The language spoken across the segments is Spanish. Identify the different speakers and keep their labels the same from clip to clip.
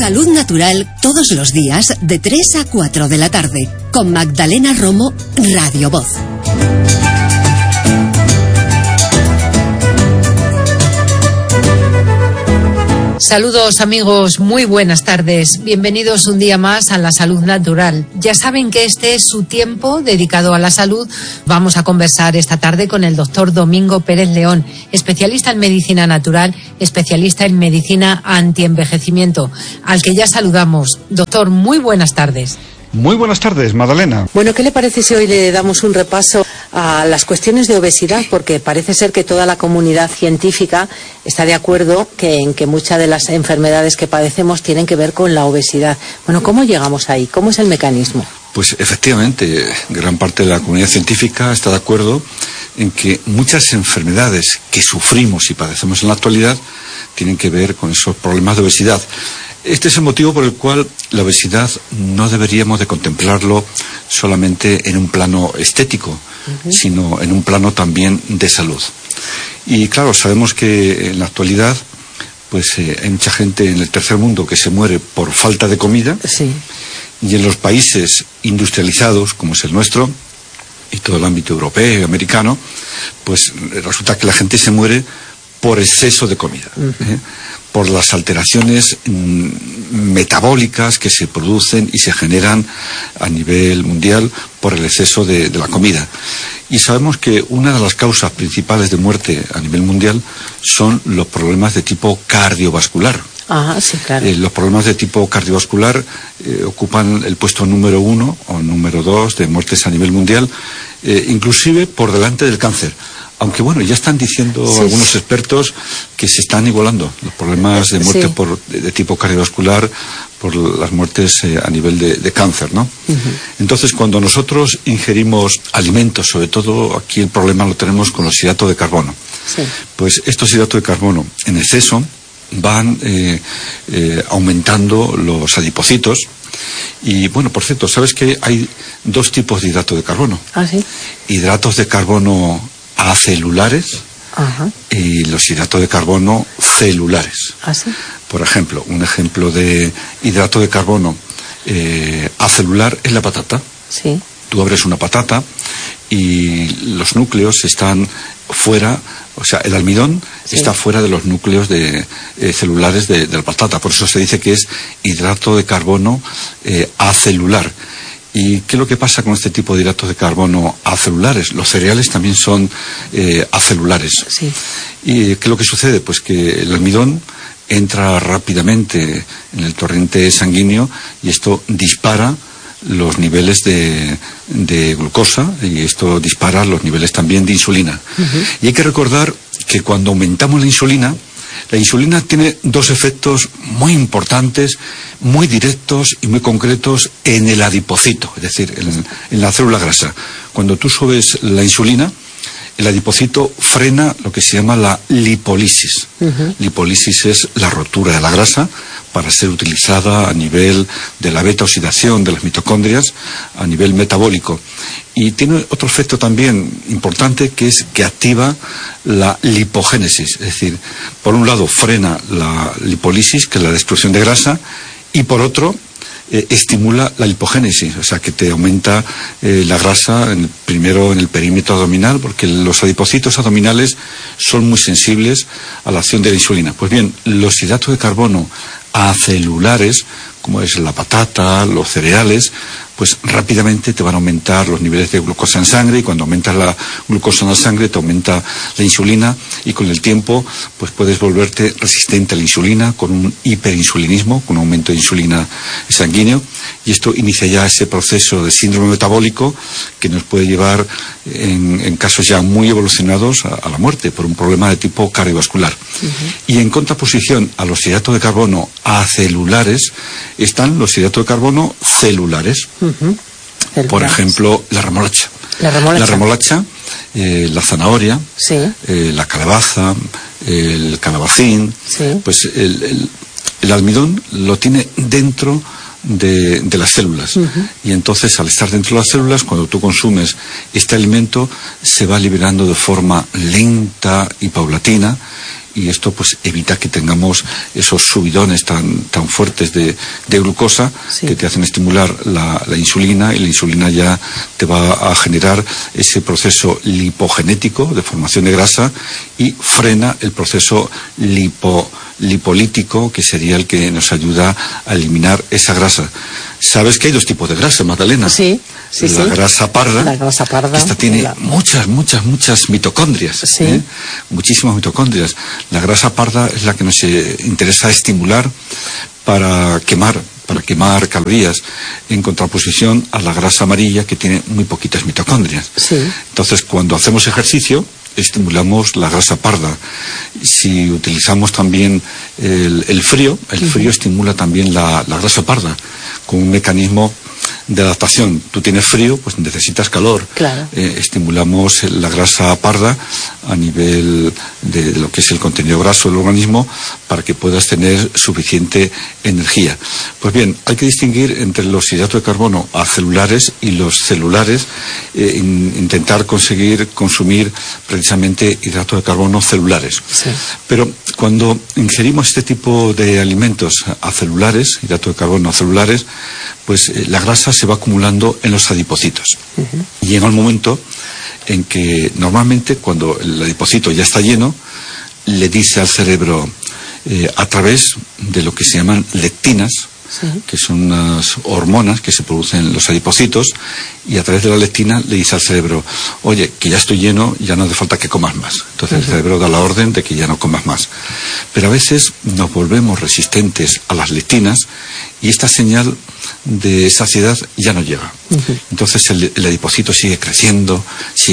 Speaker 1: Salud Natural todos los días de 3 a 4 de la tarde con Magdalena Romo, Radio Voz.
Speaker 2: Saludos amigos, muy buenas tardes. Bienvenidos un día más a La Salud Natural. Ya saben que este es su tiempo dedicado a la salud. Vamos a conversar esta tarde con el doctor Domingo Pérez León, especialista en medicina natural, especialista en medicina antienvejecimiento, al que ya saludamos. Doctor, muy buenas tardes.
Speaker 3: Muy buenas tardes, Magdalena.
Speaker 2: Bueno, ¿qué le parece si hoy le damos un repaso a las cuestiones de obesidad? Porque parece ser que toda la comunidad científica está de acuerdo en que muchas de las enfermedades que padecemos tienen que ver con la obesidad. Bueno, ¿cómo llegamos ahí? ¿Cómo es el mecanismo?
Speaker 3: Pues efectivamente, gran parte de la comunidad científica está de acuerdo en que muchas enfermedades que sufrimos y padecemos en la actualidad tienen que ver con esos problemas de obesidad. Este es el motivo por el cual la obesidad no deberíamos de contemplarlo solamente en un plano estético, sino en un plano también de salud. Y claro, sabemos que en la actualidad pues hay mucha gente en el tercer mundo que se muere por falta de comida.
Speaker 2: Sí.
Speaker 3: Y en los países industrializados, como es el nuestro, y todo el ámbito europeo y americano, pues resulta que la gente se muere por exceso de comida, por las alteraciones metabólicas que se producen y se generan a nivel mundial por el exceso de la comida. Y sabemos que una de las causas principales de muerte a nivel mundial son los problemas de tipo cardiovascular.
Speaker 2: Ah, sí, claro.
Speaker 3: Los problemas de tipo cardiovascular ocupan el puesto número 1 o número 2 de muertes a nivel mundial, inclusive por delante del cáncer. Aunque bueno, ya están diciendo algunos expertos que se están igualando los problemas de muerte de tipo cardiovascular por las muertes a nivel de cáncer, ¿no? Entonces, cuando nosotros ingerimos alimentos, sobre todo aquí el problema lo tenemos con los hidratos de carbono. Sí. Pues estos hidratos de carbono en exceso van aumentando los adipocitos. Y bueno, por cierto, ¿sabes que hay dos tipos de hidratos de carbono?
Speaker 2: Ah, sí.
Speaker 3: Hidratos de carbono acelulares y los hidratos de carbono celulares.
Speaker 2: ¿Ah, sí?
Speaker 3: Por ejemplo, un ejemplo de hidrato de carbono acelular es la patata.
Speaker 2: Sí. Tú
Speaker 3: abres una patata y los núcleos están fuera, o sea, el almidón está fuera de los núcleos celulares de la patata. Por eso se dice que es hidrato de carbono acelular. ¿Y qué es lo que pasa con este tipo de hidratos de carbono acelulares? Los cereales también son acelulares.
Speaker 2: Sí.
Speaker 3: ¿Y qué es lo que sucede? Pues que el almidón entra rápidamente en el torrente sanguíneo y esto dispara los niveles de glucosa y esto dispara los niveles también de insulina. Y hay que recordar que cuando aumentamos la insulina tiene dos efectos muy importantes, muy directos y muy concretos en el adipocito, es decir, en la célula grasa. Cuando tú subes la insulina, el adipocito frena lo que se llama la lipólisis. Lipólisis es la rotura de la grasa para ser utilizada a nivel de la beta oxidación de las mitocondrias, a nivel metabólico. Y tiene otro efecto también importante, que es que activa la lipogénesis. Es decir, por un lado frena la lipólisis, que es la destrucción de grasa, y por otro estimula la lipogénesis, o sea que te aumenta la grasa primero en el perímetro abdominal, porque los adipocitos abdominales son muy sensibles a la acción de la insulina. Pues bien, los hidratos de carbono acelulares, como es la patata, los cereales, pues rápidamente te van a aumentar los niveles de glucosa en sangre, y cuando aumentas la glucosa en la sangre te aumenta la insulina, y con el tiempo pues puedes volverte resistente a la insulina con un hiperinsulinismo, con un aumento de insulina sanguíneo, y esto inicia ya ese proceso de síndrome metabólico que nos puede llevar en casos ya muy evolucionados a la muerte por un problema de tipo cardiovascular. Y en contraposición a los hidratos de carbono acelulares están los hidratos de carbono celulares. Por ejemplo, la remolacha. La remolacha, la zanahoria, la calabaza, el calabacín, pues el almidón lo tiene dentro de las células. Y entonces, al estar dentro de las células, cuando tú consumes este alimento, se va liberando de forma lenta y paulatina, y esto pues evita que tengamos esos subidones tan fuertes de glucosa, que te hacen estimular la insulina, y la insulina ya te va a generar ese proceso lipogenético de formación de grasa y frena el proceso lipolítico, que sería el que nos ayuda a eliminar esa grasa. ¿Sabes que hay dos tipos de grasa, Magdalena?
Speaker 2: Sí.
Speaker 3: La grasa parda.
Speaker 2: La grasa parda.
Speaker 3: Esta tiene muchas mitocondrias.
Speaker 2: Sí.
Speaker 3: Muchísimas mitocondrias. La grasa parda es la que nos interesa estimular para quemar calorías, en contraposición a la grasa amarilla, que tiene muy poquitas mitocondrias.
Speaker 2: Sí.
Speaker 3: Entonces, cuando hacemos ejercicio, estimulamos la grasa parda. Si utilizamos también el frío estimula también la grasa parda, con un mecanismo de adaptación. Tú tienes frío, pues necesitas calor.
Speaker 2: Claro.
Speaker 3: Estimulamos la grasa parda a nivel de lo que es el contenido graso del organismo, para que puedas tener suficiente energía. Pues bien, hay que distinguir entre los hidratos de carbono acelulares y los celulares, intentar conseguir consumir precisamente hidratos de carbono celulares.
Speaker 2: Sí.
Speaker 3: Pero cuando ingerimos este tipo de alimentos acelulares, hidratos de carbono acelulares, pues la grasa se va acumulando en los adipocitos. Y llega un momento en que normalmente, cuando el adipocito ya está lleno, le dice al cerebro, a través de lo que se llaman lectinas, que son unas hormonas que se producen en los adipocitos, y a través de la lectina le dice al cerebro, oye, que ya estoy lleno, ya no hace falta que comas más. Entonces el cerebro da la orden de que ya no comas más. Pero a veces nos volvemos resistentes a las lectinas, y esta señal de saciedad ya no llega. Entonces el adipocito sigue creciendo,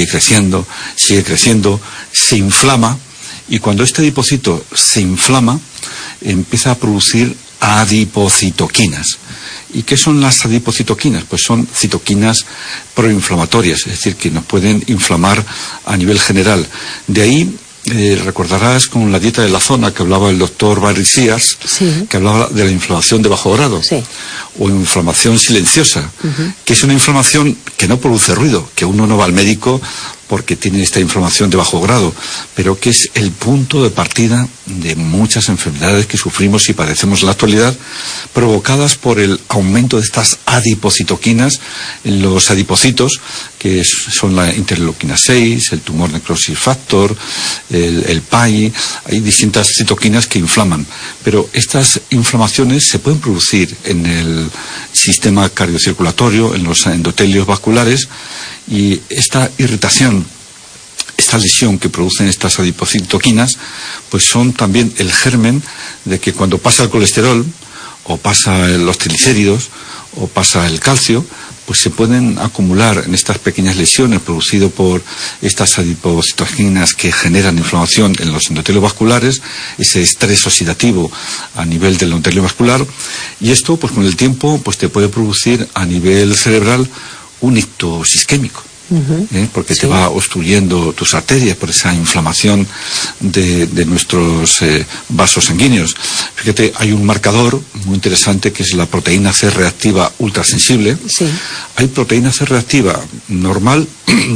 Speaker 3: se inflama, y cuando este adipocito se inflama, empieza a producir adipocitoquinas. ¿Y qué son las adipocitoquinas? Pues son citoquinas proinflamatorias, es decir, que nos pueden inflamar a nivel general. De ahí, recordarás con la dieta de la zona que hablaba el doctor Barry Sears, que hablaba de la inflamación de bajo grado, o inflamación silenciosa, que es una inflamación que no produce ruido, que uno no va al médico porque tiene esta inflamación de bajo grado, pero que es el punto de partida de muchas enfermedades que sufrimos y padecemos en la actualidad, provocadas por el aumento de estas adipocitoquinas en los adipocitos, que son la interleuquina 6, el tumor necrosis factor, el PAI. Hay distintas citoquinas que inflaman, pero estas inflamaciones se pueden producir en el sistema cardiocirculatorio, en los endotelios vasculares, y esta irritación, esta lesión que producen estas adipocitoquinas, pues son también el germen de que cuando pasa el colesterol, o pasa los triglicéridos, o pasa el calcio, pues se pueden acumular en estas pequeñas lesiones producidas por estas adipocitoquinas que generan inflamación en los endotelios vasculares, ese estrés oxidativo a nivel del endotelio vascular, y esto pues con el tiempo pues te puede producir a nivel cerebral un ictus isquémico, porque te va obstruyendo tus arterias por esa inflamación de nuestros vasos sanguíneos. Fíjate, hay un marcador muy interesante que es la proteína C reactiva ultrasensible. Hay proteína C reactiva normal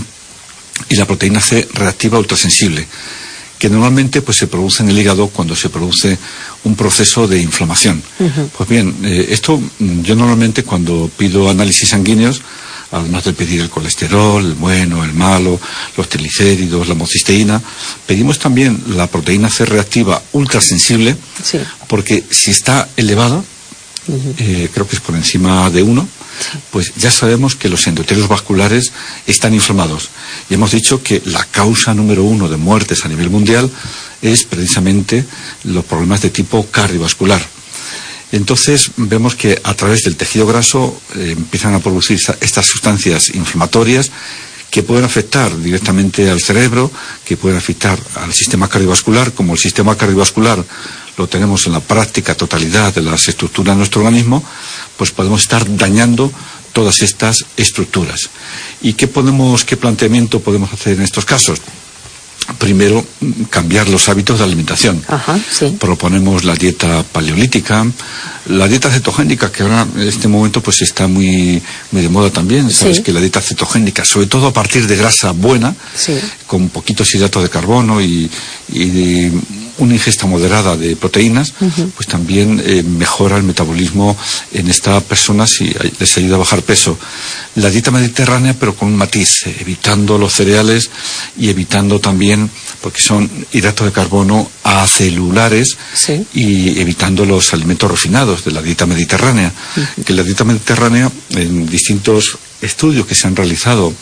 Speaker 3: y la proteína C reactiva ultrasensible, que normalmente pues se produce en el hígado cuando se produce un proceso de inflamación. Pues bien, esto yo normalmente cuando pido análisis sanguíneos, además de pedir el colesterol, el bueno, el malo, los triglicéridos, la homocisteína, pedimos también la proteína C reactiva ultrasensible, porque si está elevada, creo que es por encima de 1, pues ya sabemos que los endotelios vasculares están inflamados. Y hemos dicho que la causa número 1 de muertes a nivel mundial es precisamente los problemas de tipo cardiovascular. Entonces vemos que a través del tejido graso empiezan a producir estas sustancias inflamatorias que pueden afectar directamente al cerebro, que pueden afectar al sistema cardiovascular. Como el sistema cardiovascular lo tenemos en la práctica totalidad de las estructuras de nuestro organismo, pues podemos estar dañando todas estas estructuras. ¿Y qué planteamiento podemos hacer en estos casos? Primero, cambiar los hábitos de alimentación. Proponemos la dieta paleolítica, la dieta cetogénica, que ahora en este momento pues está muy de moda también. Sabes que la dieta cetogénica, sobre todo a partir de grasa buena, con poquitos hidratos de carbono y una ingesta moderada de proteínas, pues también mejora el metabolismo en estas personas y les ayuda a bajar peso. La dieta mediterránea, pero con un matiz, evitando los cereales y evitando también, porque son hidratos de carbono acelulares,
Speaker 2: sí,
Speaker 3: y evitando los alimentos refinados de la dieta mediterránea. Que la dieta mediterránea, en distintos estudios que se han realizado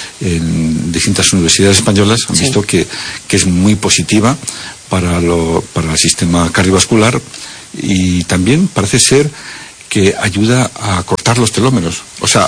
Speaker 3: en distintas universidades españolas, han visto que es muy positiva para el sistema cardiovascular, y también parece ser que ayuda a cortar los telómeros, o sea,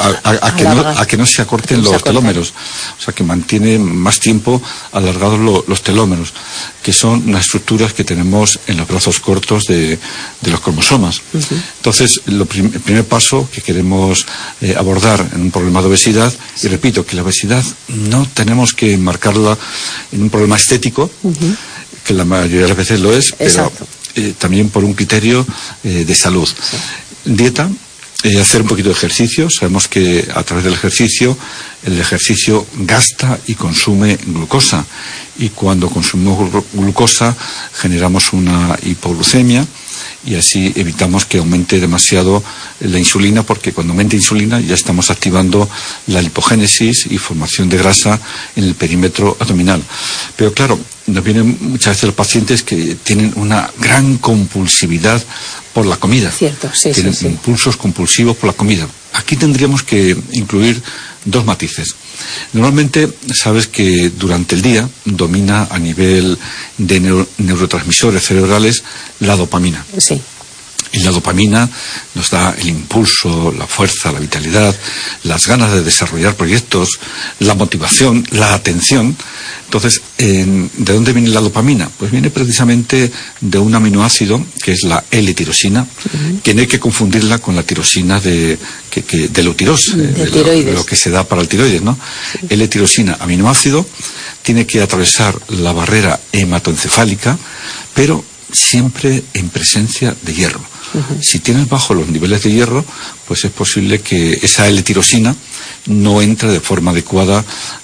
Speaker 3: a que no se acorten los telómeros, o sea, que mantiene más tiempo alargados los telómeros, que son unas estructuras que tenemos en los brazos cortos de los cromosomas. Entonces, el primer paso que queremos abordar en un problema de obesidad, y repito, que la obesidad no tenemos que enmarcarla en un problema estético, que la mayoría de las veces lo es, pero también por un criterio de salud. Dieta, hacer un poquito de ejercicio. Sabemos que a través del ejercicio, el ejercicio gasta y consume glucosa, y cuando consumimos glucosa generamos una hipoglucemia, y así evitamos que aumente demasiado la insulina, porque cuando aumenta insulina ya estamos activando la lipogénesis y formación de grasa en el perímetro abdominal. Pero claro, nos vienen muchas veces los pacientes que tienen una gran compulsividad por la comida.
Speaker 2: Cierto, sí,
Speaker 3: tienen impulsos compulsivos por la comida. Aquí tendríamos que incluir dos matices. Normalmente sabes que durante el día domina a nivel de neurotransmisores cerebrales la dopamina.
Speaker 2: Sí.
Speaker 3: Y la dopamina nos da el impulso, la fuerza, la vitalidad, las ganas de desarrollar proyectos, la motivación, la atención. Entonces, ¿de dónde viene la dopamina? Pues viene precisamente de un aminoácido que es la L-tirosina, que no hay que confundirla con la tirosina de Lutiros, de lo que se da para el tiroides, ¿no? Sí. L-tirosina, aminoácido, tiene que atravesar la barrera hematoencefálica, pero siempre en presencia de hierro. Si tienes bajos los niveles de hierro, pues es posible que esa L-tirosina no entre de forma adecuada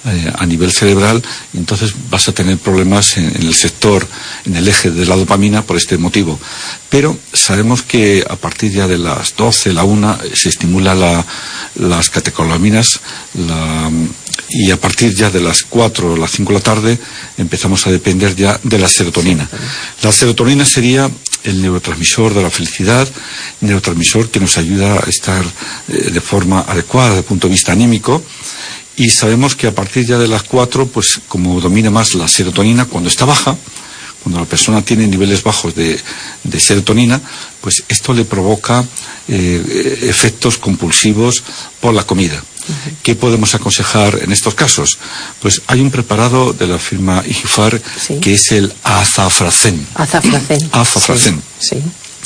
Speaker 3: a nivel cerebral, y entonces vas a tener problemas en el sector, en el eje de la dopamina por este motivo. Pero sabemos que a partir ya de las 12, la 1, se estimula las catecolaminas, y a partir ya de las 4 o las 5 de la tarde empezamos a depender ya de la serotonina. La serotonina sería el neurotransmisor de la felicidad, neurotransmisor que nos ayuda a estar de forma adecuada desde el punto de vista anímico, y sabemos que a partir ya de las 4, pues como domina más la serotonina, cuando está baja, cuando la persona tiene niveles bajos de serotonina, pues esto le provoca efectos compulsivos por la comida. ¿Qué podemos aconsejar en estos casos? Pues hay un preparado de la firma Higifar que es el azafracén. Azafracén.
Speaker 2: Sí.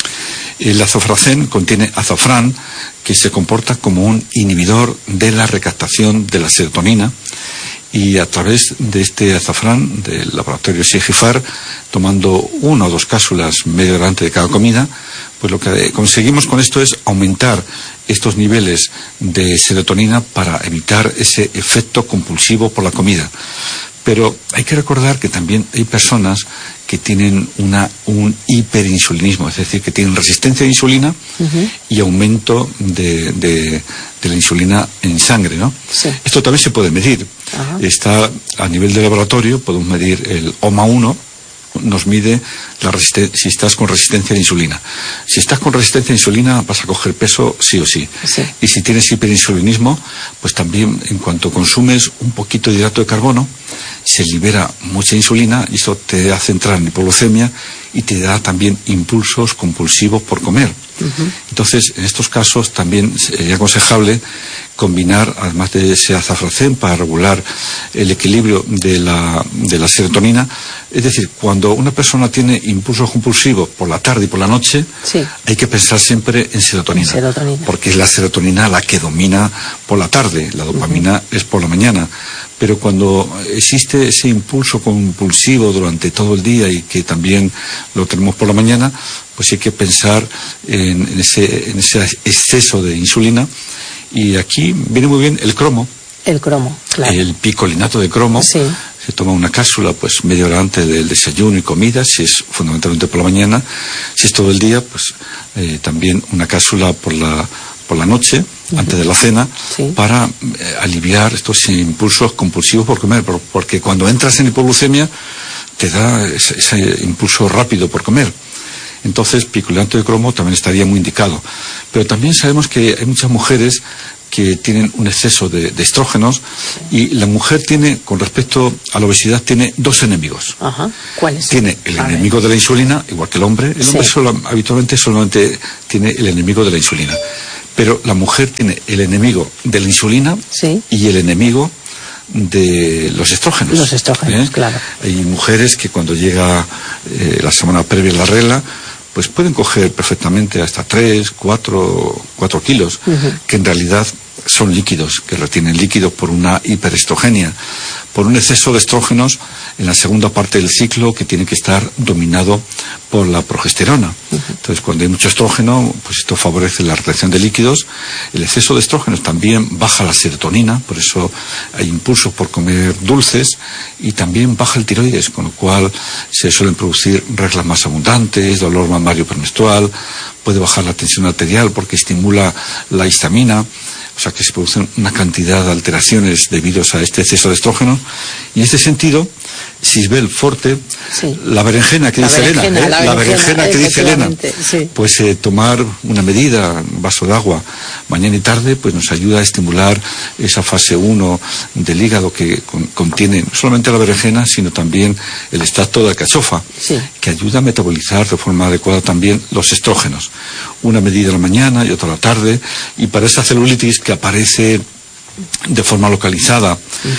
Speaker 3: El azafracén contiene azafrán, que se comporta como un inhibidor de la recaptación de la serotonina, y a través de este azafrán del laboratorio Higifar, tomando 1 o 2 cápsulas media hora antes de cada comida, pues lo que conseguimos con esto es aumentar estos niveles de serotonina para evitar ese efecto compulsivo por la comida. Pero hay que recordar que también hay personas que tienen un hiperinsulinismo, es decir, que tienen resistencia a insulina y aumento de la insulina en sangre, ¿no?
Speaker 2: Sí.
Speaker 3: Esto también se puede medir. Está a nivel de laboratorio, podemos medir el OMA1, nos mide si estás con resistencia a la insulina. Si estás con resistencia a la insulina vas a coger peso sí o sí. Y si tienes hiperinsulinismo, pues también en cuanto consumes un poquito de hidrato de carbono, se libera mucha insulina, y eso te hace entrar en hipoglucemia y te da también impulsos compulsivos por comer. Entonces, en estos casos también sería aconsejable combinar, además de ese azafracén, para regular el equilibrio de la serotonina. Es decir, cuando una persona tiene impulsos compulsivos por la tarde y por la noche, hay que pensar siempre en serotonina, porque es la serotonina la que domina por la tarde, la dopamina es por la mañana. Pero cuando existe ese impulso compulsivo durante todo el día, y que también lo tenemos por la mañana, pues hay que pensar en ese exceso de insulina. Y aquí viene muy bien el cromo.
Speaker 2: El cromo, claro.
Speaker 3: El picolinato de cromo. se toma una cápsula pues media hora antes del desayuno y comida, si es fundamentalmente por la mañana. Si es todo el día, pues también una cápsula por la noche, antes de la cena, para aliviar estos impulsos compulsivos por comer, porque cuando entras en hipoglucemia te da ese impulso rápido por comer. Entonces, picoleato de cromo también estaría muy indicado. Pero también sabemos que hay muchas mujeres que tienen un exceso de estrógenos, y la mujer tiene, con respecto a la obesidad, tiene dos enemigos.
Speaker 2: Ajá. ¿Cuáles?
Speaker 3: Tiene el enemigo de la insulina, igual que el hombre. El hombre habitualmente solamente tiene el enemigo de la insulina. Pero la mujer tiene el enemigo de la insulina y el enemigo de los estrógenos.
Speaker 2: Los estrógenos, claro.
Speaker 3: Hay mujeres que cuando llega la semana previa a la regla, pues pueden coger perfectamente hasta 3, 4 kilos, que en realidad son líquidos, que retienen líquidos por una hiperestrogenia, por un exceso de estrógenos en la segunda parte del ciclo, que tiene que estar dominado por la progesterona. Entonces, cuando hay mucho estrógeno, pues esto favorece la retención de líquidos. El exceso de estrógenos también baja la serotonina, por eso hay impulsos por comer dulces, y también baja el tiroides, con lo cual se suelen producir reglas más abundantes, dolor mamario premenstrual, puede bajar la tensión arterial porque estimula la histamina. O sea que se producen una cantidad de alteraciones debidos a este exceso de estrógeno. Y en este sentido, Sisbel Forte, la berenjena que dice Elena, la berenjena que dice Elena, pues tomar una medida, un vaso de agua, mañana y tarde, pues nos ayuda a estimular esa fase 1 del hígado que contiene no solamente la berenjena, sino también el extracto de alcachofa, que ayuda a metabolizar de forma adecuada también los estrógenos. Una medida a la mañana y otra a la tarde, y para esa celulitis que aparece de forma localizada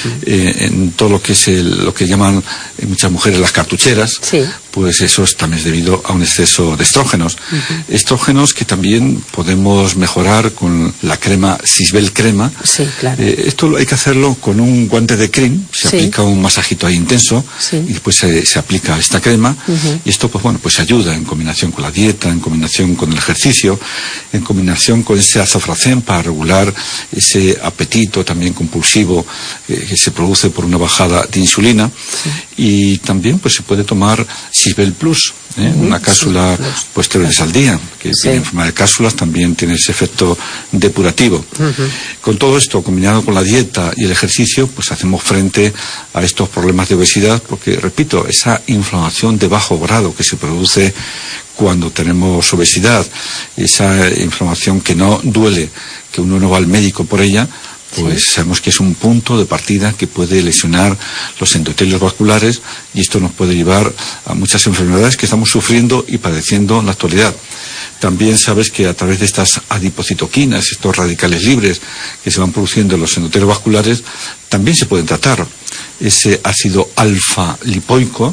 Speaker 3: en todo lo que es lo que llaman muchas mujeres las cartucheras, pues eso también es debido a un exceso de estrógenos. Estrógenos que también podemos mejorar con la crema Sisbel Crema. Esto hay que hacerlo con un guante de crin, se aplica un masajito ahí intenso, y después se aplica esta crema, y esto pues bueno, pues ayuda en combinación con la dieta, en combinación con el ejercicio, en combinación con ese azofracén para regular ese apetito también compulsivo que se produce por una bajada de insulina. Y también pues se puede tomar Sisbel Plus, una cápsula pues 3 veces al día, que viene en forma de cápsulas, también tiene ese efecto depurativo. Con todo esto, combinado con la dieta y el ejercicio, pues hacemos frente a estos problemas de obesidad, porque, repito, esa inflamación de bajo grado que se produce cuando tenemos obesidad, esa inflamación que no duele, que uno no va al médico por ella, pues sabemos que es un punto de partida que puede lesionar los endotelios vasculares, y esto nos puede llevar a muchas enfermedades que estamos sufriendo y padeciendo en la actualidad. También sabes que a través de estas adipocitoquinas, estos radicales libres que se van produciendo en los endotelios vasculares, también se pueden tratar. Ese ácido alfa lipoico,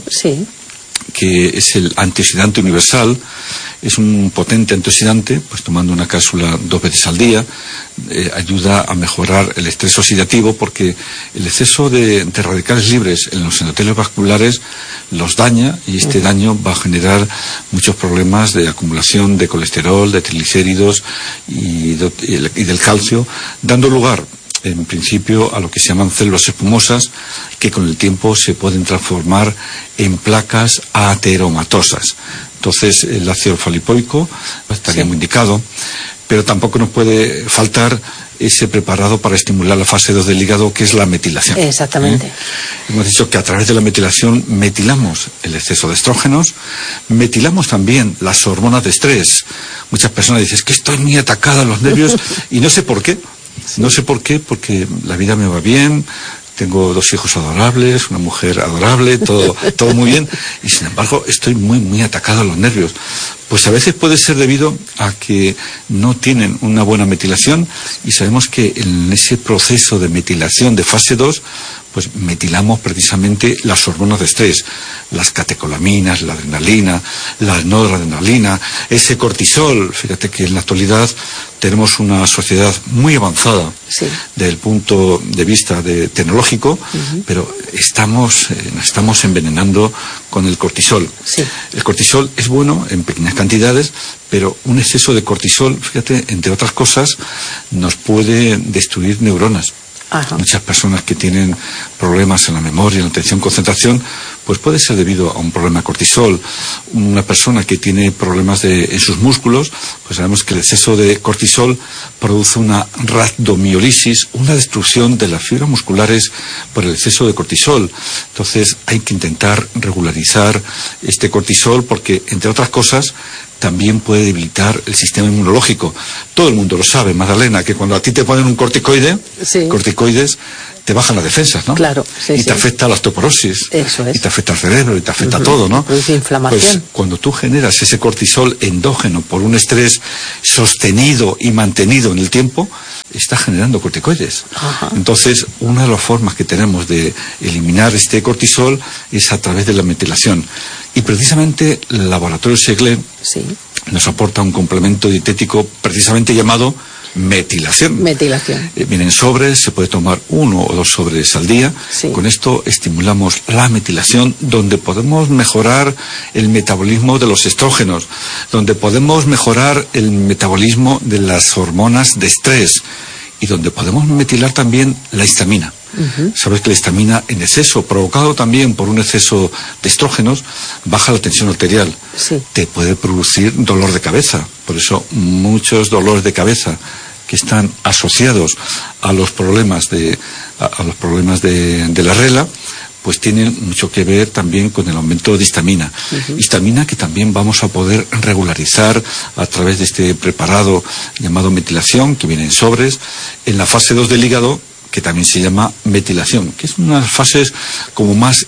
Speaker 3: que es el antioxidante universal, es un potente antioxidante, pues tomando una cápsula 2 veces al día, ayuda a mejorar el estrés oxidativo, porque el exceso de radicales libres en los endotelios vasculares los daña, y este daño va a generar muchos problemas de acumulación de colesterol, de triglicéridos y del calcio, dando lugar en principio a lo que se llaman células espumosas, que con el tiempo se pueden transformar en placas ateromatosas. Entonces el ácido alfa-lipoico estaría muy indicado, pero tampoco nos puede faltar ese preparado para estimular la fase 2 del hígado, que es la metilación.
Speaker 2: Exactamente.
Speaker 3: Hemos dicho que a través de la metilación metilamos el exceso de estrógenos, metilamos también las hormonas de estrés. Muchas personas dicen, es que estoy muy atacada a los nervios y no sé por qué. No sé por qué, porque la vida me va bien, tengo 2 hijos adorables, una mujer adorable, todo muy bien, y sin embargo estoy muy atacado a los nervios. Pues a veces puede ser debido a que no tienen una buena metilación, y sabemos que en ese proceso de metilación de fase 2, pues metilamos precisamente las hormonas de estrés, las catecolaminas, la adrenalina, la noradrenalina, ese cortisol. Fíjate que en la actualidad tenemos una sociedad muy avanzada desde el punto de vista tecnológico, pero nos estamos envenenando con el cortisol. El cortisol es bueno en pequeñas cantidades, pero un exceso de cortisol, fíjate, entre otras cosas, nos puede destruir neuronas.
Speaker 2: Ajá.
Speaker 3: Muchas personas que tienen problemas en la memoria, en la atención, concentración, pues puede ser debido a un problema de cortisol. Una persona que tiene problemas en sus músculos, pues sabemos que el exceso de cortisol produce una rhabdomiólisis, una destrucción de las fibras musculares por el exceso de cortisol. Entonces hay que intentar regularizar este cortisol porque, entre otras cosas, también puede debilitar el sistema inmunológico. Todo el mundo lo sabe, Magdalena, que cuando a ti te ponen un corticoides, te bajan las defensas, ¿no?
Speaker 2: Claro,
Speaker 3: y te afecta la osteoporosis.
Speaker 2: Eso es.
Speaker 3: Y te afecta el cerebro, y te afecta todo, ¿no?
Speaker 2: Produce inflamación.
Speaker 3: Pues cuando tú generas ese cortisol endógeno por un estrés sostenido y mantenido en el tiempo, está generando corticoides.
Speaker 2: Ajá.
Speaker 3: Entonces, una de las formas que tenemos de eliminar este cortisol es a través de la metilación. Y precisamente el laboratorio Schlegel nos aporta un complemento dietético precisamente llamado metilación. Vienen sobres, se puede tomar 1 o 2 sobres al día.
Speaker 2: Sí.
Speaker 3: Con esto estimulamos la metilación, donde podemos mejorar el metabolismo de los estrógenos, donde podemos mejorar el metabolismo de las hormonas de estrés y donde podemos metilar también la histamina. Sabes que la histamina en exceso, provocado también por un exceso de estrógenos, baja la tensión arterial.
Speaker 2: Sí.
Speaker 3: Te puede producir dolor de cabeza. Por eso muchos dolores de cabeza que están asociados a los problemas de la regla, pues tienen mucho que ver también con el aumento de histamina. Histamina que también vamos a poder regularizar a través de este preparado llamado metilación, que viene en sobres, en la fase 2 del hígado, que también se llama metilación, que es una de las fases como más